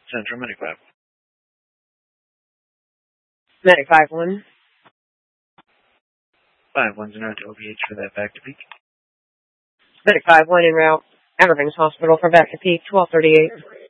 Central Medic 5. Medic 5-1. 5-1's en route to OPH for that back to peak. Medic 5-1 en route. Outer Banks Hospital for back to peak, 1238.